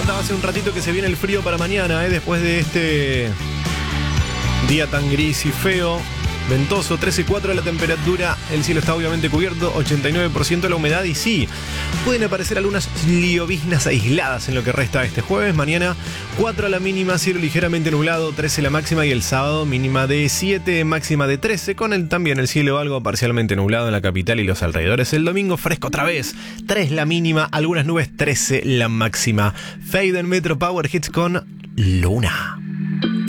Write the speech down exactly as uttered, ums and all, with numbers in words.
contaba hace un ratito que se viene el frío para mañana, ¿eh? Después de este día tan gris y feo, ventoso, trece coma cuatro la temperatura, el cielo está obviamente cubierto, ochenta y nueve por ciento la humedad y sí, pueden aparecer algunas lloviznas aisladas en lo que resta de este jueves. Mañana cuatro la mínima, cielo ligeramente nublado, trece la máxima y el sábado mínima de siete, máxima de trece, con el, también el cielo algo parcialmente nublado en la capital y los alrededores. El domingo fresco otra vez, tres la mínima, algunas nubes, trece la máxima. Fade en Metro Power Hits con Luna.